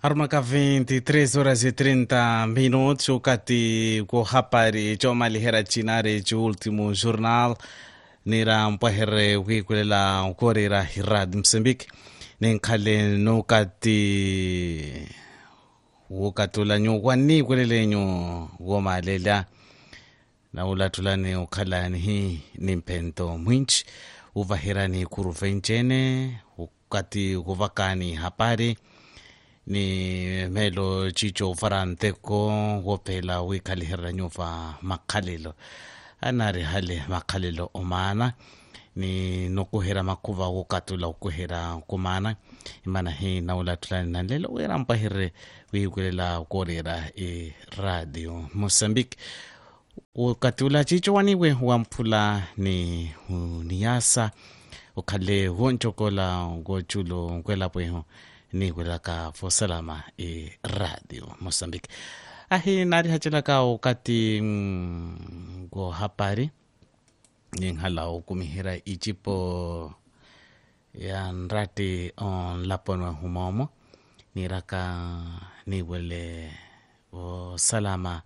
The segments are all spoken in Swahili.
Armaka 23 horas e 30 minutos, wakati ko hapari choma lihera chinare chu último jornal nira mpahere wikulela ukorera hirad Mozambique nenkhale nokati wokatula nyokwani kwelelenyo womalela na ulatulani ukhalani hi nimpento mwinchi uvahirani kuruvenjene ukati kuvakani hapari ni melo chicho faranteko wopela wikalihera nyuva makhalelo anari hale makhalelo omana ni nokuhera makuva wokatula ukuhera kumana imana hi naulatulani nanlelo werampahire wikulela ukorera radio Mozambique ukatula chicho waniwe wamphula ni niyasa ukhale wonchokola ngochulo nkwelapweho ni kwelaka fosalama radio Mozambique ahi nari hachelaka ukati go hapari ni nghala ukumihira ichipo ya nrati on laponwa humomo ni raka ni wele o salama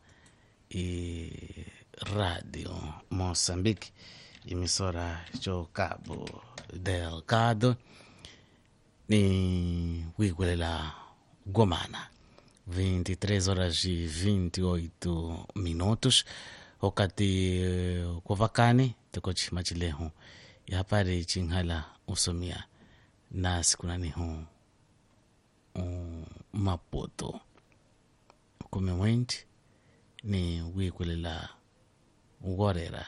radio Mozambique emisora cho Cabo Delgado ni wikulela gomana 23 horas e 28 minutos wakati kovakani tekochi machileho yapari chinghala usomia na sikunaniho Maputo kumemwenti ni wikulela ukorera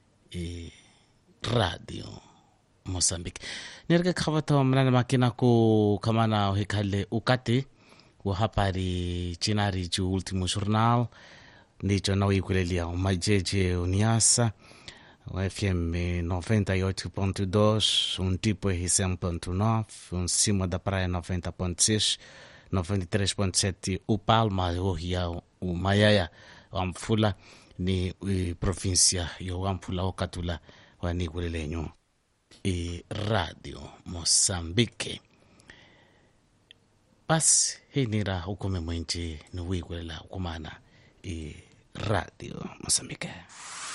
radio Mozambique nirke khavata mnana makina ku kamana hikale ukati wa hapari chinari chu último jornal ndicho na wikulelia majeje uniasa FM 98.2 um tipo R100.9 um cima da praia 90.6 93.7 o Palma o Mayaya wamfula ni provincia yo wamfula okatula wanikulelenyo radio Mozambique basi hii nira hukume mwenji ni wikulela kumana radio Mozambique.